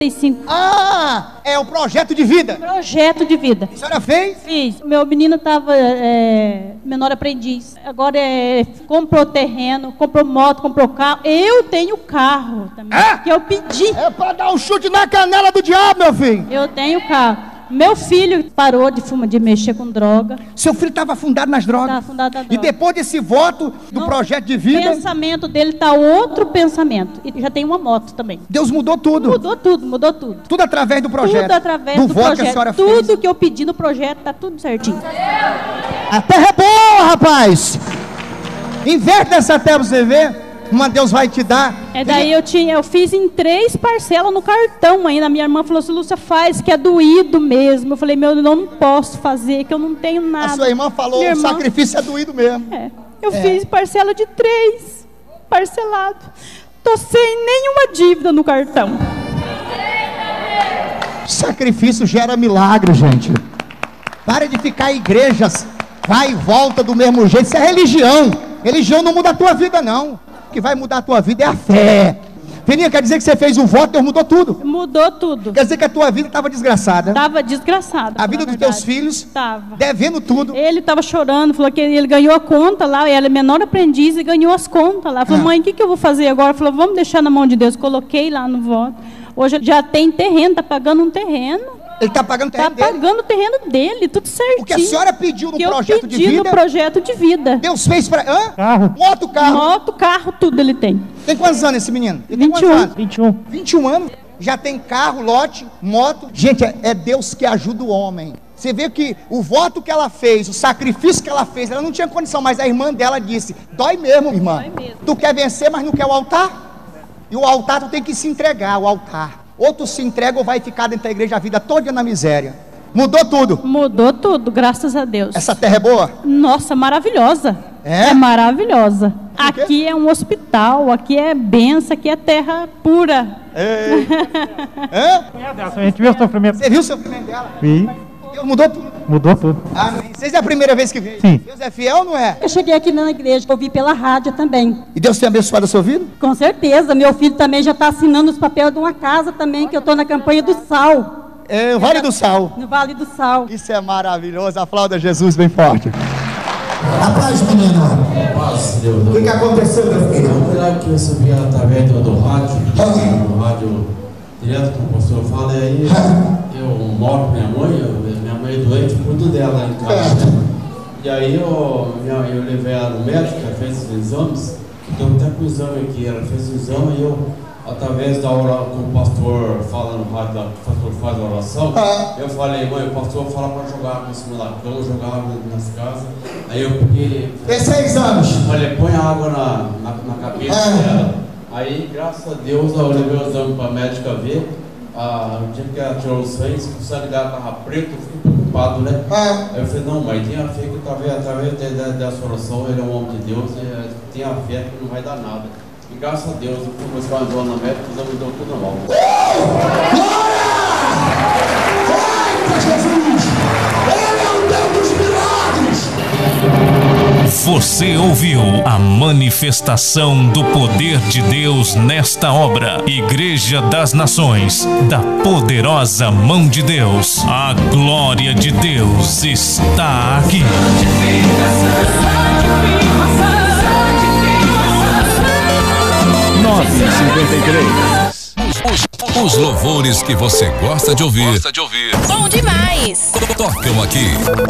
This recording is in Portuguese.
65. Ah, é o projeto de vida. Projeto de vida. A senhora fez? Fiz. Meu menino estava menor aprendiz. Agora comprou terreno, comprou moto, comprou carro. Eu tenho carro também, que eu pedi. É pra dar um chute na canela do diabo, meu filho. Eu tenho carro. Meu filho parou de mexer com droga. Seu filho estava afundado nas drogas. Estava afundado na droga. E depois desse voto do projeto de vida... O pensamento dele está outro pensamento. E já tem uma moto também. Deus mudou tudo. Mudou tudo, mudou tudo. Tudo através do projeto. Tudo através do do voto projeto. que a senhora tudo fez. que eu pedi no projeto está tudo certinho. A terra é boa, rapaz. Inverte essa terra pra você ver. Uma Deus vai te dar. Daí eu fiz em 3 parcelas no cartão ainda. Minha irmã falou assim, Lúcia, faz, que é doído mesmo. Eu falei, meu, eu não posso fazer, que eu não tenho nada. A sua irmã falou, o sacrifício é doído mesmo. Eu fiz parcela de 3, parcelado. Tô sem nenhuma dívida no cartão. Sacrifício gera milagre, gente. Para de ficar em igrejas, vai e volta do mesmo jeito. Isso é religião. Religião não muda a tua vida, não. O que vai mudar a tua vida é a fé. Filhinha, quer dizer que você fez o voto, Deus mudou tudo? Mudou tudo. Quer dizer que a tua vida estava desgraçada? Estava desgraçada. A vida dos teus filhos? Estava. Devendo tudo. Ele estava chorando, falou que ele ganhou a conta lá, ele é menor aprendiz e ganhou as contas lá. Falou, mãe, o que eu vou fazer agora? Falou, vamos deixar na mão de Deus. Coloquei lá no voto. Hoje já tem terreno, está pagando um terreno. Ele está pagando o terreno dele? Está pagando o terreno dele, tudo certinho. O que a senhora pediu no projeto de vida? Eu pedi no projeto de vida. Deus fez para... Carro. Moto, carro. Moto, carro, tudo ele tem. Tem quantos anos esse menino? Ele 21. Tem quantos anos? 21. 21 anos. Já tem carro, lote, moto. Gente, é Deus que ajuda o homem. Você vê que o voto que ela fez, o sacrifício que ela fez, ela não tinha condição, mas a irmã dela disse, dói mesmo, irmã. Dói mesmo. Tu quer vencer, mas não quer o altar? E o altar tu tem que se entregar, o altar. Ou tu se entrega ou vai ficar dentro da igreja a vida toda na miséria. Mudou tudo. Mudou tudo, graças a Deus. Essa terra é boa? Nossa, maravilhosa. É maravilhosa. Aqui é um hospital, aqui é benção, aqui é terra pura. A gente viu o sofrimento. Você viu o sofrimento dela? Vi. Deus mudou tudo. Mudou tudo. Amém. Vocês é a primeira vez que veio? Sim. Deus é fiel ou não é? Eu cheguei aqui na igreja, ouvi pela rádio também. E Deus tem abençoado a sua vida? Com certeza, meu filho também já está assinando os papéis de uma casa também, que eu estou na campanha do Sal. É o Vale do Sal. No Vale do Sal. Isso é maravilhoso. Aplauda Jesus bem forte. Rapaz, menino. O que aconteceu, meu filho? Foi lá que eu subi através do rádio, direto com o pastor fala, e aí eu moro com minha mãe é doente, cuido dela em casa, né? E aí eu levei ela no médico, ela fez os exames, estou até com o exame aqui, ela fez o exame e eu, através da hora que o pastor fala no rádio, o pastor faz a oração, eu falei, mãe, o pastor fala para jogar em cima da cama, jogar nas casas, aí eu peguei... 16 anos. Falei, põe água na cabeça dela. Aí, graças a Deus, eu levei o exame para a médica ver. O dia que ela tirou o sangue dela estava preto, eu fiquei preocupado, né? Aí eu falei, não, mãe, tenha fé que através dessa oração, ele é um homem de Deus, e tenha fé que não vai dar nada. E graças a Deus, eu fui buscar uma dona na médica, o exame deu tudo normal. Glória! Glória, Jesus! Ele é o Deus dos milagres! Você ouviu a manifestação do poder de Deus nesta obra. Igreja das Nações, da poderosa mão de Deus. A glória de Deus está aqui. 9:53. Os louvores que você gosta de ouvir. Bom demais! Tocam aqui.